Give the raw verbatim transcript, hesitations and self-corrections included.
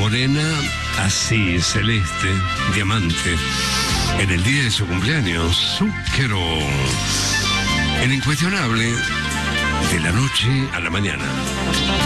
morena, así, celeste, diamante, en el día de su cumpleaños, Zucchero, el incuestionable, de la noche a la mañana.